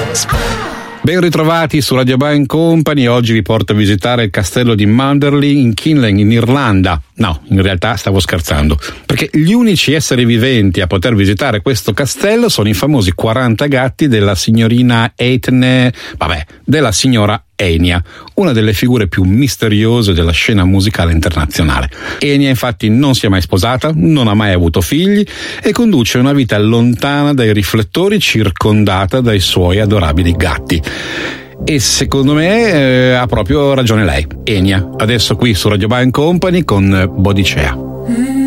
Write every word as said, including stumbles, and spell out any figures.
Ben ritrovati su Radio Band Company. Oggi vi porto a visitare il castello di Manderley in Kinlan, in Irlanda. No, in realtà stavo scherzando, perché gli unici esseri viventi a poter visitare questo castello sono i famosi quaranta gatti della signorina Etne, vabbè, della signora Enya, una delle figure più misteriose della scena musicale internazionale. Enya infatti non si è mai sposata, non ha mai avuto figli e conduce una vita lontana dai riflettori, circondata dai suoi adorabili gatti. E secondo me eh, ha proprio ragione lei, Enya. Adesso qui su Radio Band Company con Bodicea.